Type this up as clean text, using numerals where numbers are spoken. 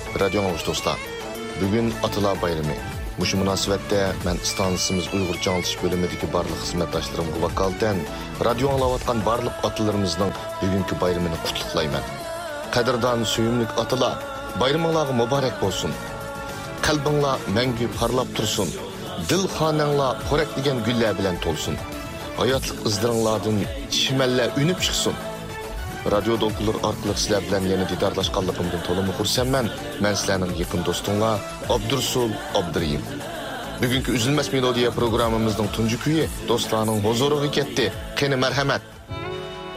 Radio Anadolu dostlar. Bugün Atalar Bayramı. Muşu münasebette men istansımız Uygurca anlatış bölümündeki barlık hizmetdaşlarımga vakalten radio anlavatkan barlık atalarımızın bugünkü bayramını kutlayman. Kadirdan söyümlük atalar, bayramınlar mübarek olsun. Kalbinla mengü parlap tursun. Dil hananla porakligen güller bilen tolsun. Hayatlık ızdırınlardan şimelle ünüp çıksın. Radio dokular arqılıq sizlər bilan yeni didarlaşqanlığımdan tolumu xursəmən. Mən sizlərin yakın dostunla Abdursul Abduriyim. Bugünkü üzülməz melodiya proqramımızın tuncu küyü dostlarının huzuruğa ketdi. Qeni mərhəmət.